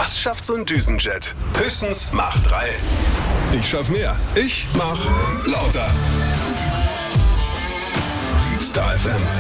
Was schafft so ein Düsenjet? Höchstens Mach 3. Ich schaff mehr. Ich mach lauter. Star FM.